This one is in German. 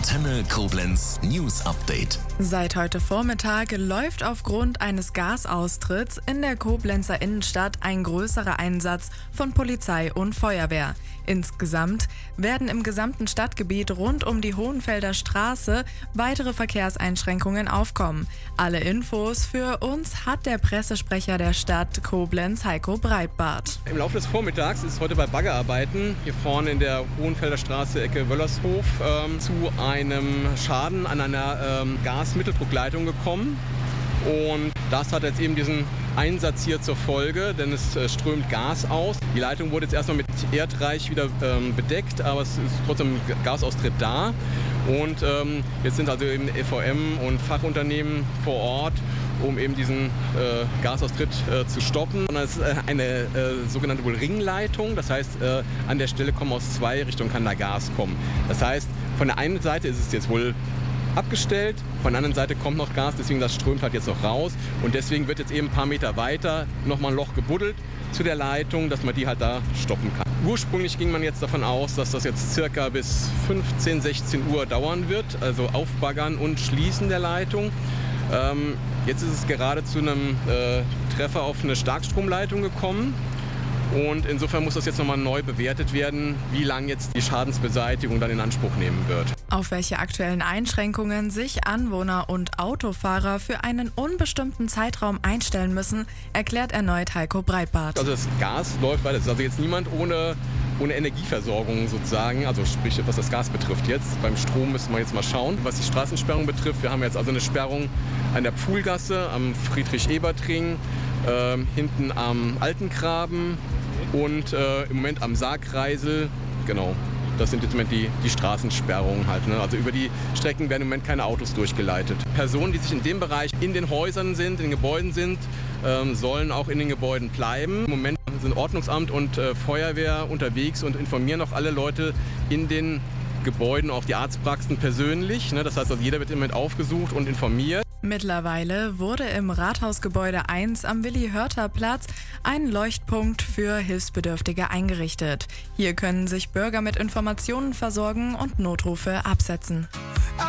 Antenne Koblenz News Update. Seit heute Vormittag läuft aufgrund eines Gasaustritts in der Koblenzer Innenstadt ein größerer Einsatz von Polizei und Feuerwehr. Insgesamt werden im gesamten Stadtgebiet rund um die Hohenfelder Straße weitere Verkehrseinschränkungen aufkommen. Alle Infos für uns hat der Pressesprecher der Stadt Koblenz, Heiko Breitbart. Im Laufe des Vormittags ist es heute bei Baggerarbeiten hier vorne in der Hohenfelder Straße, Ecke Wöllershof, zu einem Schaden an einer Gasmitteldruckleitung gekommen. Und das hat jetzt eben diesen Einsatz hier zur Folge, denn es strömt Gas aus. Die Leitung wurde jetzt erstmal mit Erdreich wieder bedeckt, aber es ist trotzdem Gasaustritt da. Und jetzt sind also eben EVM und Fachunternehmen vor Ort, um eben diesen Gasaustritt zu stoppen. Und das ist eine sogenannte Ringleitung, das heißt, an der Stelle kommen aus zwei Richtungen kann da Gas kommen. Das heißt, von der einen Seite ist es jetzt wohl abgestellt, von der anderen Seite kommt noch Gas, deswegen das strömt halt jetzt noch raus und deswegen wird jetzt eben ein paar Meter weiter nochmal ein Loch gebuddelt zu der Leitung, dass man die halt da stoppen kann. Ursprünglich ging man jetzt davon aus, dass das jetzt circa bis 15, 16 Uhr dauern wird, also Aufbaggern und Schließen der Leitung. Jetzt ist es gerade zu einem Treffer auf eine Starkstromleitung gekommen. Und insofern muss das jetzt nochmal neu bewertet werden, wie lange jetzt die Schadensbeseitigung dann in Anspruch nehmen wird. Auf welche aktuellen Einschränkungen sich Anwohner und Autofahrer für einen unbestimmten Zeitraum einstellen müssen, erklärt erneut Heiko Breitbart. Also das Gas läuft weiter. Es ist also jetzt niemand ohne Energieversorgung sozusagen, also sprich, was das Gas betrifft jetzt. Beim Strom müssen wir jetzt mal schauen. Was die Straßensperrung betrifft, wir haben jetzt also eine Sperrung an der Pfuhlgasse, am Friedrich-Ebert-Ring, hinten am Altengraben und im Moment am Sargkreisel, genau. Das sind jetzt im Moment die Straßensperrungen halt. Ne? Also über die Strecken werden im Moment keine Autos durchgeleitet. Personen, die sich in dem Bereich in den Häusern sind, in den Gebäuden sind, sollen auch in den Gebäuden bleiben. Im Moment sind Ordnungsamt und Feuerwehr unterwegs und informieren auch alle Leute in den Gebäuden, auch die Arztpraxen persönlich. Ne? Das heißt, also jeder wird im Moment aufgesucht und informiert. Mittlerweile wurde im Rathausgebäude 1 am Willi-Hörter-Platz ein Leuchtpunkt für Hilfsbedürftige eingerichtet. Hier können sich Bürger mit Informationen versorgen und Notrufe absetzen.